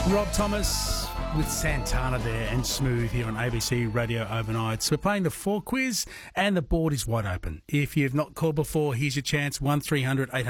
Rob Thomas with Santana there and Smooth here on ABC Radio Overnights. We're playing the 4 quiz and the board is wide open. If you've not called before, here's your chance. 1300 800